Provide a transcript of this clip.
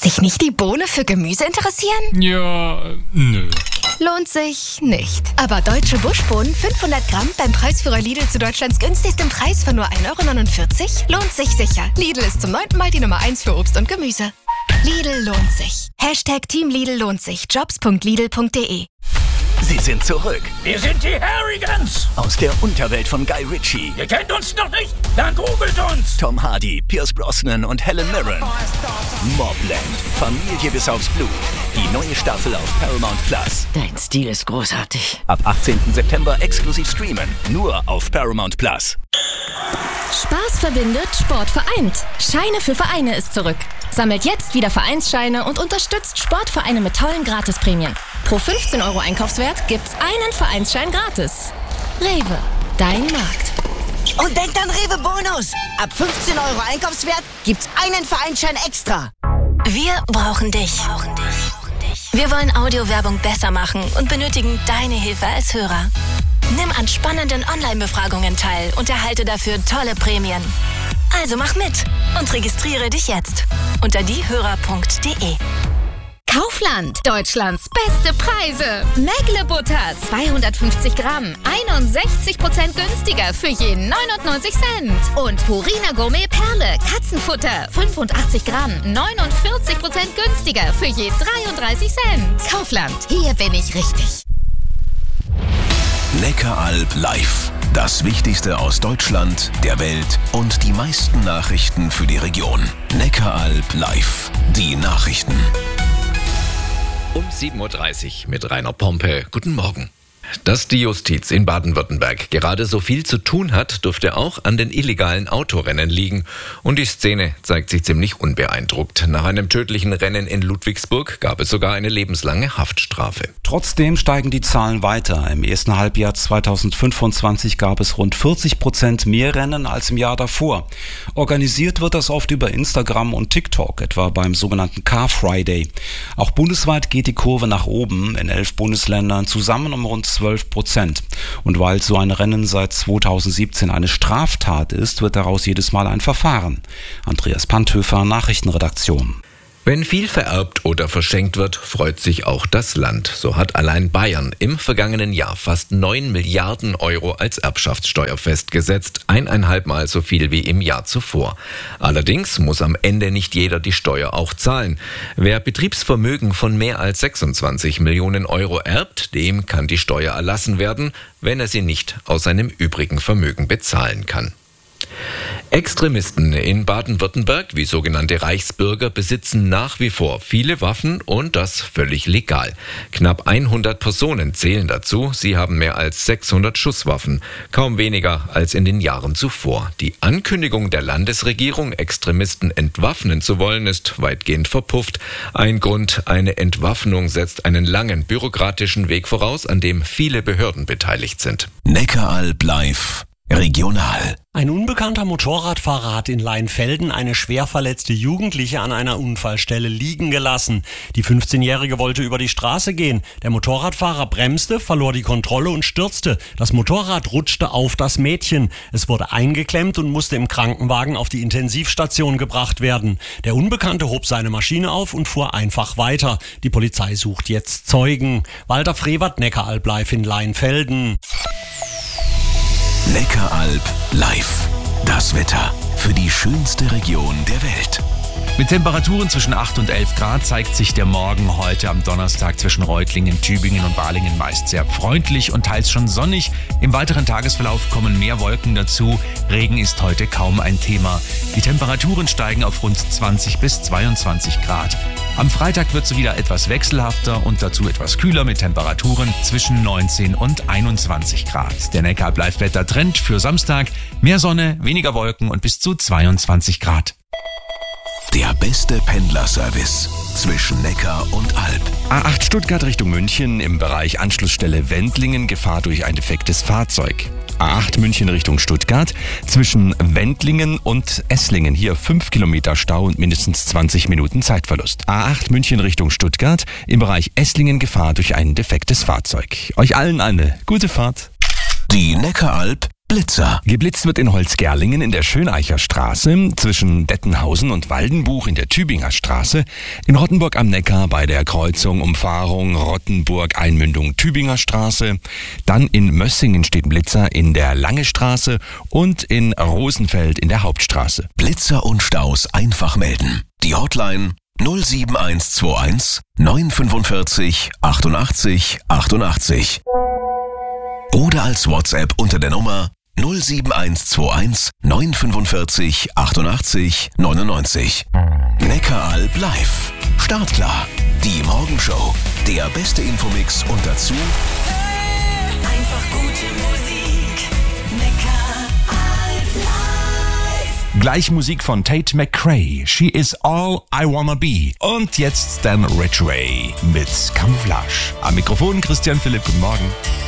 Sich nicht die Bohne für Gemüse interessieren? Ja, nö. Lohnt sich nicht. Aber deutsche Buschbohnen 500 Gramm beim Preisführer Lidl zu Deutschlands günstigstem Preis von nur 1,49 € lohnt sich sicher. Lidl ist zum 9. Mal die Nummer 1 für Obst und Gemüse. Lidl lohnt sich. #Team Lidl lohnt sich. Jobs.lidl.de. Sie sind zurück. Wir sind die Harrigans. Aus der Unterwelt von Guy Ritchie. Ihr kennt uns noch nicht? Dann googelt uns. Tom Hardy, Pierce Brosnan und Helen Mirren. Mobland. Familie bis aufs Blut. Die neue Staffel auf Paramount Plus. Dein Stil ist großartig. Ab 18. September exklusiv streamen. Nur auf Paramount Plus. Spaß verbindet, Sport vereint. Scheine für Vereine ist zurück. Sammelt jetzt wieder Vereinsscheine und unterstützt Sportvereine mit tollen Gratisprämien. Pro 15 € Einkaufswert gibt's einen Vereinsschein gratis. Rewe, dein Markt. Und denkt an Rewe Bonus. Ab 15 € Einkaufswert gibt's einen Vereinsschein extra. Wir brauchen dich. Wir wollen Audiowerbung besser machen und benötigen deine Hilfe als Hörer. Nimm an spannenden Online-Befragungen teil und erhalte dafür tolle Prämien. Also mach mit und registriere dich jetzt unter diehörer.de. Kaufland, Deutschlands beste Preise. Mägle-Butter, 250 Gramm, 61% günstiger für je 99 Cent. Und Purina Gourmet Perle, Katzenfutter, 85 Gramm, 49% günstiger für je 33 Cent. Kaufland, hier bin ich richtig. Neckaralb live. Das Wichtigste aus Deutschland, der Welt und die meisten Nachrichten für die Region. Neckaralb live. Die Nachrichten. Um 7.30 Uhr mit Rainer Pompe. Guten Morgen. Dass die Justiz in Baden-Württemberg gerade so viel zu tun hat, dürfte auch an den illegalen Autorennen liegen. Und die Szene zeigt sich ziemlich unbeeindruckt. Nach einem tödlichen Rennen in Ludwigsburg gab es sogar eine lebenslange Haftstrafe. Trotzdem steigen die Zahlen weiter. Im ersten Halbjahr 2025 gab es rund 40% mehr Rennen als im Jahr davor. Organisiert wird das oft über Instagram und TikTok, etwa beim sogenannten Car Friday. Auch bundesweit geht die Kurve nach oben, in 11 Bundesländern zusammen um rund 12%. Und weil so ein Rennen seit 2017 eine Straftat ist, wird daraus jedes Mal ein Verfahren. Andreas Panthöfer, Nachrichtenredaktion. Wenn viel vererbt oder verschenkt wird, freut sich auch das Land. So hat allein Bayern im vergangenen Jahr fast 9 Milliarden € als Erbschaftssteuer festgesetzt, 1,5 Mal so viel wie im Jahr zuvor. Allerdings muss am Ende nicht jeder die Steuer auch zahlen. Wer Betriebsvermögen von mehr als 26 Millionen € erbt, dem kann die Steuer erlassen werden, wenn er sie nicht aus seinem übrigen Vermögen bezahlen kann. Extremisten in Baden-Württemberg, wie sogenannte Reichsbürger, besitzen nach wie vor viele Waffen und das völlig legal. Knapp 100 Personen zählen dazu. Sie haben mehr als 600 Schusswaffen, kaum weniger als in den Jahren zuvor. Die Ankündigung der Landesregierung, Extremisten entwaffnen zu wollen, ist weitgehend verpufft. Ein Grund: eine Entwaffnung setzt einen langen bürokratischen Weg voraus, an dem viele Behörden beteiligt sind. Neckaralb live. Regional. Ein unbekannter Motorradfahrer hat in Leinfelden eine schwer verletzte Jugendliche an einer Unfallstelle liegen gelassen. Die 15-Jährige wollte über die Straße gehen. Der Motorradfahrer bremste, verlor die Kontrolle und stürzte. Das Motorrad rutschte auf das Mädchen. Es wurde eingeklemmt und musste im Krankenwagen auf die Intensivstation gebracht werden. Der Unbekannte hob seine Maschine auf und fuhr einfach weiter. Die Polizei sucht jetzt Zeugen. Walter Frevert, Neckaralb live in Leinfelden. Neckaralb live. Das Wetter für die schönste Region der Welt. Mit Temperaturen zwischen 8 und 11 Grad zeigt sich der Morgen heute am Donnerstag zwischen Reutlingen, Tübingen und Balingen meist sehr freundlich und teils schon sonnig. Im weiteren Tagesverlauf kommen mehr Wolken dazu. Regen ist heute kaum ein Thema. Die Temperaturen steigen auf rund 20 bis 22 Grad. Am Freitag wird es wieder etwas wechselhafter und dazu etwas kühler mit Temperaturen zwischen 19 und 21 Grad. Der Neckaralb-Wetter-Trend für Samstag: mehr Sonne, weniger Wolken und bis zu 22 Grad. Der beste Pendlerservice zwischen Neckar und Alb. A8 Stuttgart Richtung München im Bereich Anschlussstelle Wendlingen, Gefahr durch ein defektes Fahrzeug. A8 München Richtung Stuttgart zwischen Wendlingen und Esslingen. Hier 5 Kilometer Stau und mindestens 20 Minuten Zeitverlust. A8 München Richtung Stuttgart im Bereich Esslingen, Gefahr durch ein defektes Fahrzeug. Euch allen eine gute Fahrt. Die Neckaralb Blitzer. Geblitzt wird in Holzgerlingen in der Schöneicher Straße, zwischen Dettenhausen und Waldenbuch in der Tübinger Straße, in Rottenburg am Neckar bei der Kreuzung Umfahrung Rottenburg-Einmündung Tübinger Straße, dann in Mössingen steht Blitzer in der Lange Straße und in Rosenfeld in der Hauptstraße. Blitzer und Staus einfach melden. Die Hotline 07121 945 88 88. Oder als WhatsApp unter der Nummer 07121 945 88 99. Neckaralb live. Startklar. Die Morgenshow. Der beste Infomix und dazu einfach gute Musik. Neckaralb live. Gleich Musik von Tate McRae, She is All I Wanna Be. Und jetzt dann Rich Ray mit Camouflage. Am Mikrofon Christian Philipp, guten Morgen.